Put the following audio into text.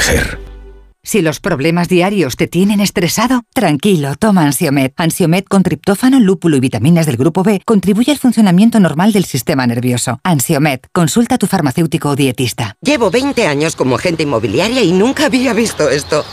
proteger. Si los problemas diarios te tienen estresado, tranquilo, toma Ansiomed. Ansiomed con triptófano, lúpulo y vitaminas del grupo B contribuye al funcionamiento normal del sistema nervioso. Ansiomed, consulta a tu farmacéutico o dietista. Llevo 20 años como agente inmobiliaria y nunca había visto esto.